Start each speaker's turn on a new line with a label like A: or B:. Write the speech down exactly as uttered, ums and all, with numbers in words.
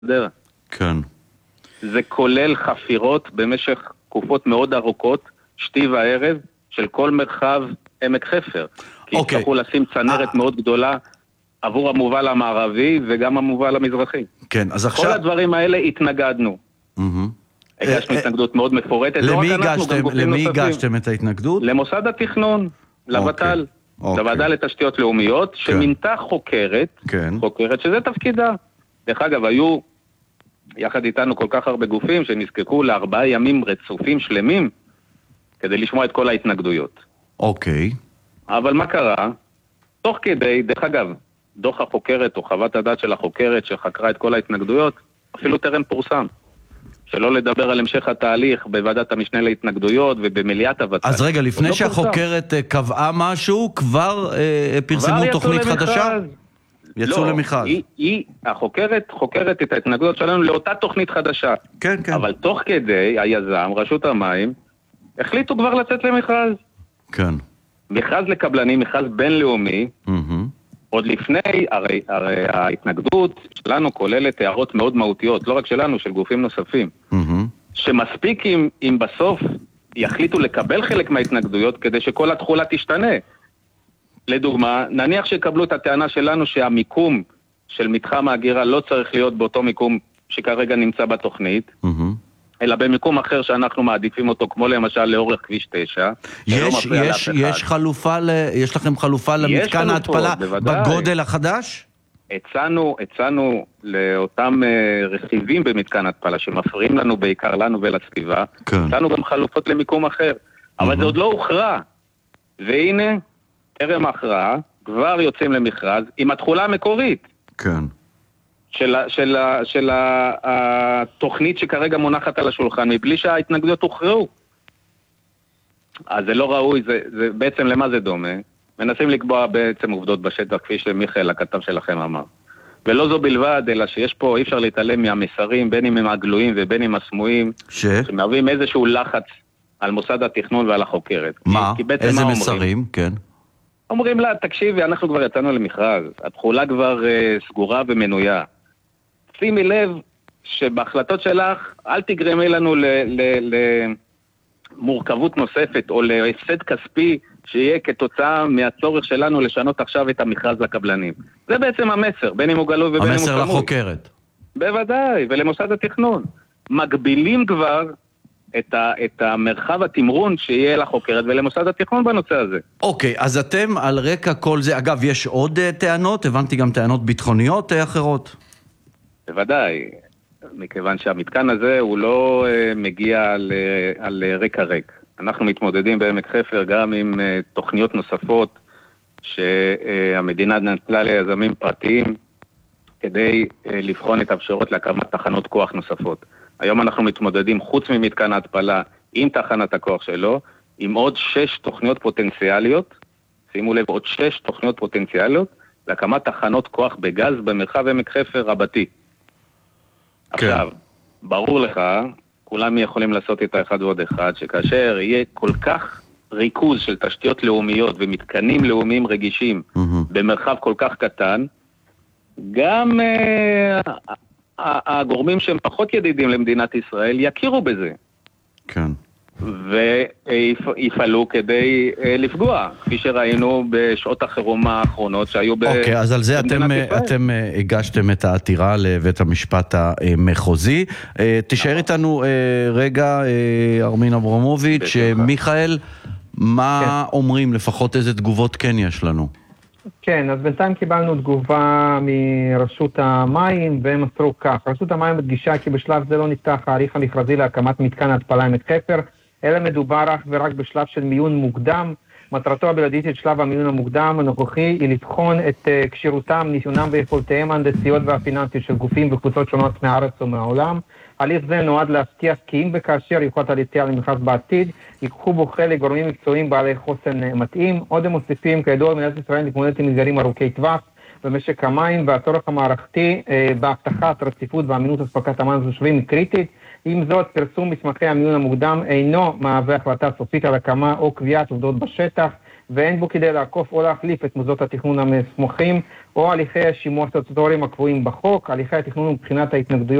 A: דרך.
B: כן.
A: זה כולל חפירות במשך תקופות מאוד ארוכות, שתי וערב, של כל מרחב עמק חפר. כי
B: אוקיי.
A: יצטרכו לשים צנרת מאוד גדולה עבור המובל המערבי וגם המובל המזרחי.
B: כן, אז עכשיו...
A: כל הדברים האלה התנגדנו. הגשנו התנגדות מאוד מפורטת.
B: למי הגשתם את ההתנגדות?
A: למוסד התכנון, לבטל. לוועדה לתשתיות לאומיות, שמינתה חוקרת, חוקרת שזה תפקידה. דרך אגב, היו יחד איתנו כל כך הרבה גופים שנזקקו לארבעה ימים רצופים שלמים כדי לשמוע את כל ההתנגדויות.
B: אוקיי.
A: אבל מה קרה? תוך כדי, דרך אגב, דוח החוקרת או חוות הדעת של החוקרת שחקרה את כל ההתנגדויות, אפילו טרם פורסם. שלא לדבר על המשך התהליך בוועדת המשנה להתנגדויות ובמליאת הוות"ל.
B: אז רגע, לפני שהחוקרת קבעה משהו, כבר פרסמו תוכנית חדשה? יצאו למכרז.
A: היא, החוקרת, חוקרת את ההתנגדויות שלנו לאותה תוכנית חדשה.
B: כן, כן.
A: אבל תוך כדי, היזם, רשות המים, החליטו כבר לצאת למכרז.
B: כן.
A: מכרז לקבלנים, מכרז בינלאומי, עוד לפני, הרי, הרי ההתנגדות שלנו כוללת הערות מאוד מהותיות, לא רק שלנו, של גופים נוספים. שמספיק אם, אם בסוף יחליטו לקבל חלק מההתנגדויות כדי שכל התחולה תשתנה. לדוגמה, נניח שיקבלו את הטענה שלנו שהמיקום של מתחם ההגירה לא צריך להיות באותו מיקום שכרגע נמצא בתוכנית, אלא במיקום אחר שאנחנו מעדיפים אותו, כמו למשל לאורך כביש תשע.
B: יש, יש, יש חלופה, יש לכם חלופה למתקן ההתפלה בגודל החדש?
A: הצענו, הצענו לאותם רכיבים במתקן ההתפלה שמפריעים לנו בעיקר לנו ולסביבה, הצענו גם חלופות למיקום אחר. אבל זה עוד לא הוכרע. והנה, טרם ההכרעה, כבר יוצאים למכרז עם התחולה המקורית.
B: כן.
A: של, של, של התוכנית שכרגע מונחת על השולחן, מבלי שההתנגדויות הוכרעו. אז זה לא ראוי, זה, זה בעצם למה זה דומה? מנסים לקבוע בעצם עובדות בשטח, כפי שמיכאל, הכתב שלכם אמר. ולא זו בלבד, אלא שיש פה, אי אפשר להתעלם מהמסרים, בין אם הם הגלויים ובין אם הסמויים,
B: ש?
A: שמהווים איזשהו לחץ על מוסד התכנון ועל החוקרת.
B: מה?
A: כי, כי
B: איזה
A: מה
B: מסרים?
A: אומרים?
B: כן.
A: אומרים לה, תקשיבי, אנחנו כבר יצאנו למכרז, התחולה כבר uh, סגורה ומנויה. שימי לב שבהחלטות שלך, אל תגרמי לנו למורכבות נוספת, או להפסד כספי שיהיה כתוצאה מהצורך שלנו לשנות עכשיו את המכרז לקבלנים. זה בעצם המסר, בין אם הוא גלוי ובין אם הוא סמוי.
B: המסר לחוקרת.
A: בוודאי, ולמוסד התכנון. מגבילים כבר את, ה, את המרחב התמרון שיהיה לחוקרת ולמוסד התכנון בנושא הזה.
B: אוקיי, אז אתם על רקע כל זה, אגב, יש עוד טענות? הבנתי גם טענות ביטחוניות אחרות?
A: בוודאי, מכיוון שהמתקן הזה הוא לא uh, מגיע על, uh, על uh, רקע ריק. אנחנו מתמודדים בעמק חפר גם עם uh, תוכניות נוספות שהמדינה uh, נטלה ליזמים פרטיים כדי uh, לבחון את האפשרות להקמת תחנות כוח נוספות. היום אנחנו מתמודדים חוץ ממתקן ההתפלה עם תחנת הכוח שלו, עם עוד שש תוכניות פוטנציאליות, שימו לב, עוד שש תוכניות פוטנציאליות להקמת תחנות כוח בגז במרחב עמק חפר רבתי. עכשיו, ברור לך, כולם יכולים לעשות את האחד ועוד אחד, שכאשר יהיה כל כך ריכוז של תשתיות לאומיות ומתקנים לאומיים רגישים במרחב כל כך קטן, גם uh, הגורמים שהם פחות ידידים למדינת ישראל יכירו בזה.
B: כן.
A: ויפעלו כדי לפגוע, כפי שראינו בשעות החירום האחרונות שהיו במדינת ישראל.
B: אוקיי, אז על זה אתם, אתם הגשתם את העתירה לבית המשפט המחוזי. תישאר איתנו רגע, ארמין אברמוביץ', מיכאל, מה אומרים, לפחות איזה תגובות כן יש לנו?
C: כן, אז בינתיים קיבלנו תגובה מרשות המים, והם מסרו כך. רשות המים מדגישה כי בשלב זה לא נפתח ההליך המכרזי להקמת מתקן ההתפלה עמק חפר, אלא מדובר אך ורק בשלב של מיון מוקדם. מטרתו הבלעדית של שלב המיון המוקדם הנוכחי היא לבחון את uh, כשירותם, ניסיונם ויכולותיהם ההנדסיות והפיננסיות של גופים וקבוצות שונות מהארץ ומהעולם. הליך זה נועד להבטיח כי אם וכאשר יוחלט על יציאה למכרז בעתיד, ייקחו בו חלק גורמים מקצועיים בעלי חוסן מתאים. עוד הם מוסיפים, כידוע, מדינת ישראל מתמודדת עם אתגרים ארוכי טווח במשק המים, והצורך המערכתי אה, בהבטחת רציפות ואמינות אספקת המים לתושבים היא קריטית. עם זאת, פרסום מסמכי המיון המוקדם אינו מהווה החלטה סופית על הקמה או קביעת עובדות בשטח, ואין בו כדי לעקוף או להחליף את מוסדות התכנון המסמכים או הליכי השימוע הסטטוטוריים הקבועים בחוק. הליכי התכנון מבחינת ההתנגדויות